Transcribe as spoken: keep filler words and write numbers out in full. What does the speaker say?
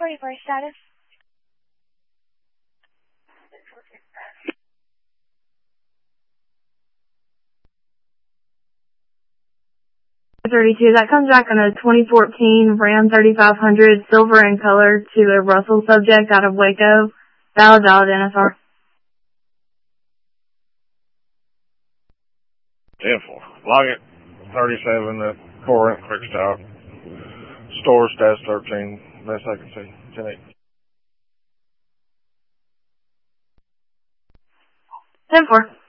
forty-four status. thirty-two, that comes back on a twenty fourteen Ram thirty-five hundred, silver in color, to a Russell subject out of Waco. Valid, valid N S R. ten four. Log it. thirty-seven at Corinth Creek Stop. Store status thirteen. Best I can see. ten eight. ten four.